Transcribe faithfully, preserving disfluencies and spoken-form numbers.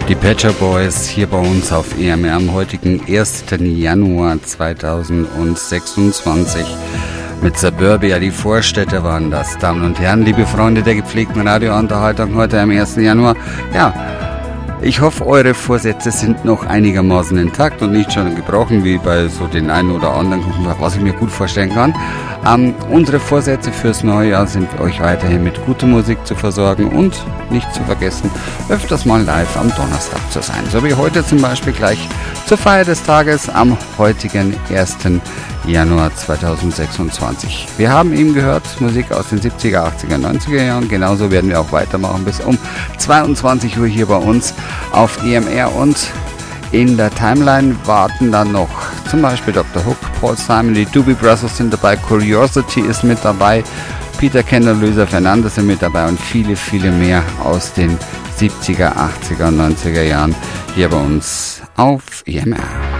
Die Pet Shop Boys hier bei uns auf E M R am heutigen ersten Januar zweitausendsechsundzwanzig. Mit Suburbia, die Vorstädte waren das. Damen und Herren, liebe Freunde der gepflegten Radiounterhaltung heute am ersten Januar. Ja, ich hoffe, eure Vorsätze sind noch einigermaßen intakt und nicht schon gebrochen, wie bei so den einen oder anderen, was ich mir gut vorstellen kann. Ähm, unsere Vorsätze fürs neue Jahr sind euch weiterhin mit guter Musik zu versorgen und nicht zu vergessen, öfters mal live am Donnerstag zu sein. So wie heute zum Beispiel gleich zur Feier des Tages am heutigen ersten Januar zweitausendsechsundzwanzig. Wir haben eben gehört, Musik aus den siebziger, achtziger, neunziger Jahren. Genauso werden wir auch weitermachen bis um zweiundzwanzig Uhr hier bei uns auf E M R, und in der Timeline warten dann noch zum Beispiel Doktor Hook, Paul Simon, die Doobie Brothers sind dabei, Curiosity ist mit dabei, Peter Kendall, Luisa Fernandez sind mit dabei und viele, viele mehr aus den siebziger, achtziger und neunziger Jahren hier bei uns auf E M R.